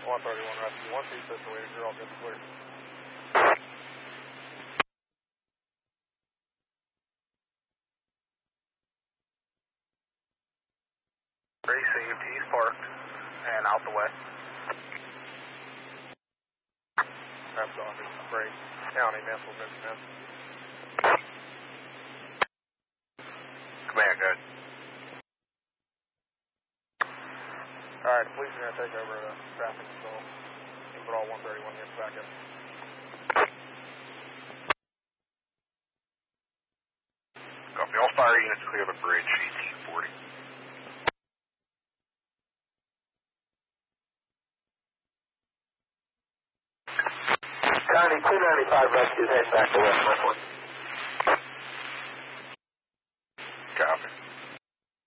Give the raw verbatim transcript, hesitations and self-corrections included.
one thirty-one rescue. Once he's situated, you're all good to clear. Received. He's parked and out the way. Perhaps on his break. County missile, Benjamin. Command, good. Alright, police are going to take over the traffic control. You can put all one thirty-one units back in. Copy. All fire units clear the bridge, eighteen forty. County two ninety-five rescue, head back to West Lakewood.